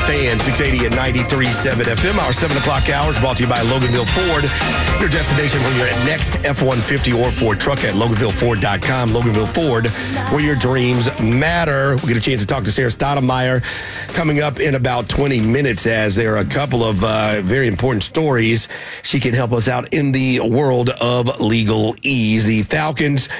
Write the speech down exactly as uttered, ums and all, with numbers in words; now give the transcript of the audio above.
Fan, six eighty and ninety-three point seven F M. Our seven o'clock hour is brought to you by Loganville Ford, your destination for your next F one fifty or Ford truck at Loganville Ford dot com. Loganville Ford, where your dreams matter. We get a chance to talk to Sarah Stoudemire coming up in about twenty minutes, as there are a couple of uh, very important stories. She can help us out in the world of legal ease. The Falcons